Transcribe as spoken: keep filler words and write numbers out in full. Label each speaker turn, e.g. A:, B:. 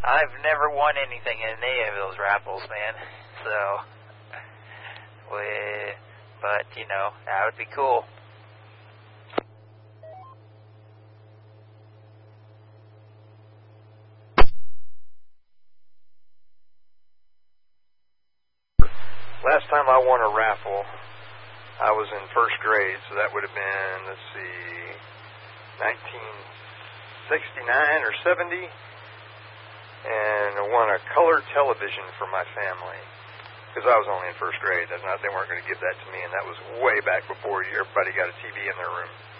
A: I've never won anything in any of those raffles, man. So, we, but, you know, that would be cool.
B: Last time I won a raffle, I was in first grade, so that would have been, let's see, nineteen sixty-nine or seventy, and I won a color television for my family, because I was only in first grade. That's not, they weren't going to give that to me, and that was way back before everybody got a T V in their room.